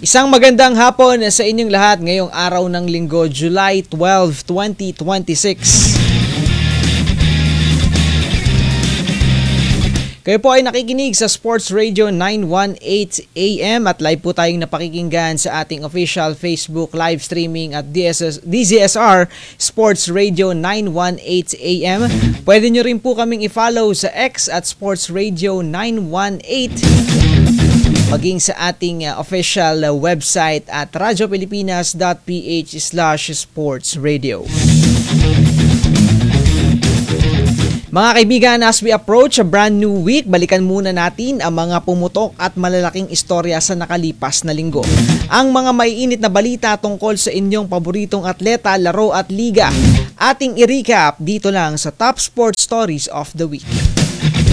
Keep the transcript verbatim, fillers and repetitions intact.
Isang magandang hapon sa inyong lahat ngayong araw ng Linggo, July twelfth, twenty twenty-six. Kayo po ay nakikinig sa Sports Radio nine eighteen A M at live po tayong napakikinggan sa ating official Facebook live streaming at D Z S R Sports Radio nine eighteen A M. Pwede nyo rin po kaming i-follow sa X at Sports Radio nine eighteen. Maging sa ating uh, official uh, website at radiopilipinas.ph slash sports radio. Mga kaibigan, as we approach a brand new week, balikan muna natin ang mga pumutok at malalaking istorya sa nakalipas na linggo. Ang mga maiinit na balita tungkol sa inyong paboritong atleta, laro at liga. Ating i-recap dito lang sa Top Sports Stories of the Week.